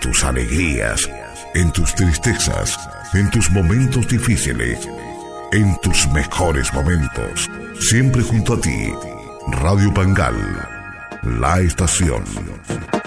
tus alegrías, en tus tristezas, en tus momentos difíciles, en tus mejores momentos. Siempre junto a ti, Radio Pangal, la estación.